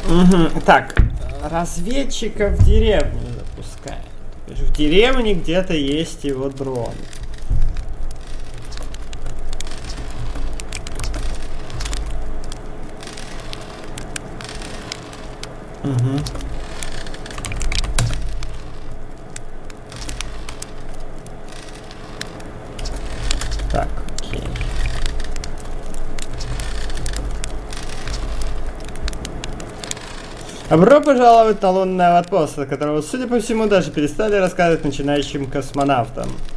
Угу. Так, разведчика в деревню запускаем. В деревне где-то есть его дрон. Угу. Так, окей. Добро пожаловать на лунный аванпост, от которого, судя по всему, даже перестали рассказывать начинающим космонавтам.